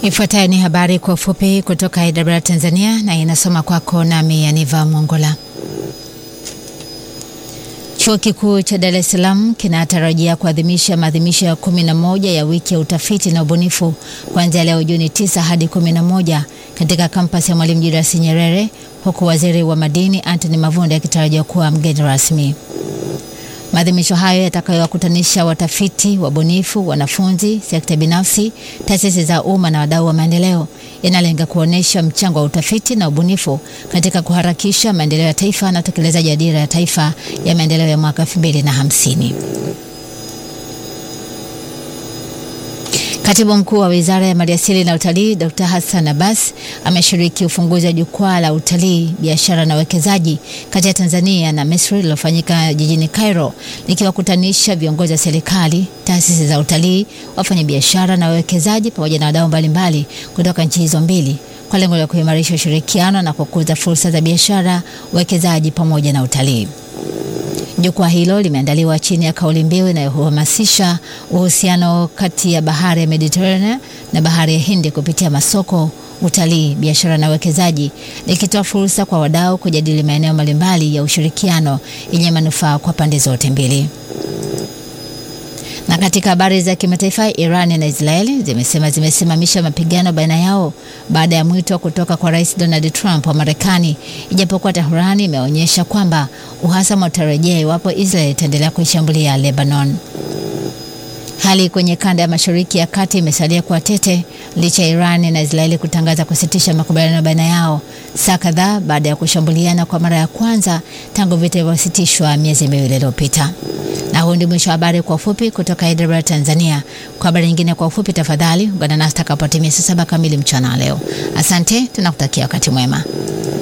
Ifuatayo ni habari kwa ufupi kutoka IW Tanzania na inasoma kwako nami Aniva Mongola. Chuo Kikuu cha Dar es Salaam kinatarajia kuadhimisha maadhimisho ya 11 ya wiki ya utafiti na ubunifu kuanzia leo Juni 9 hadi 11 katika kampasi ya Mwalimu Julius Nyerere, huku Waziri wa Madini Anthony Mavunde akitarajiwa kuwa mgeni rasmi. Maadhimisho hayo yatakayowakutanisha watafiti, wabunifu, wanafunzi, sekta binafsi, taasisi za umma na wadau wa maendeleo yanalenga kuonesha mchango wa utafiti na ubunifu katika kuharakisha maendeleo ya taifa na utekelezaji wa dira ya taifa ya maendeleo ya mwaka 2050. Katibu Mkuu wa Wizara ya Maliasili na Utalii Dr. Hassan Abbas ameshiriki ufunguzi wa jukwaa la utalii, biashara na uwekezaji kati ya Tanzania na Misri lililofanyika jijini Cairo, likiwakutanisha viongozi wa serikali, taasisi za utalii, wafanyabiashara na wawekezaji pamoja na wadau mbalimbali kutoka nchi hizo mbili kwa lengo la kuimarisha ushirikiano na kukuza fursa za biashara, uwekezaji pamoja na utalii. Jukwaa hilo limeandaliwa chini ya kauli mbiu inayohamasisha uhusiano kati ya bahari ya Mediterranean na bahari ya Hindi kupitia masoko, utalii, biashara na uwekezaji, likitoa fursa kwa wadau kujadili maeneo mbalimbali ya ushirikiano yenye manufaa kwa pande zote mbili. Na katika habari za kimataifa, Iran na Israeli zimesema zimesimamisha mapigano baina yao baada ya mwito kutoka kwa Rais Donald Trump wa Marekani, ijapokuwa Tehran imeonyesha kwamba uhasama utarejea iwapo Israeli itaendelea kuishambulia Lebanon. Hali kwenye kanda ya Mashariki ya Kati imesalia kuwa tete licha Iran na Israeli kutangaza kusitisha makubaliano baina yao saa kadhaa baada ya kushambuliana kwa mara ya kwanza tangu vita vilivyositishwa miezi miwili iliyopita. Na huu ndio mwisho wa habari kwa ufupi kutoka IW Tanzania. Kwa habari nyingine kwa ufupi tafadhali ungana nasi takapotimia saa 7 kamili mchana leo. Asante, tunakutakia wakati mwema.